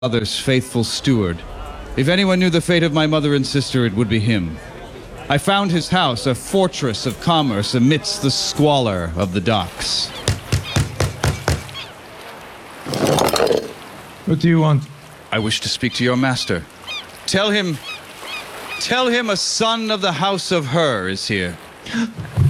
mother's faithful steward. If anyone knew the fate of my mother and sister, it would be him. I found his house a fortress of commerce amidst the squalor of the docks. What do you want? I wish to speak to your master. Tell him a son of the House of Her is here.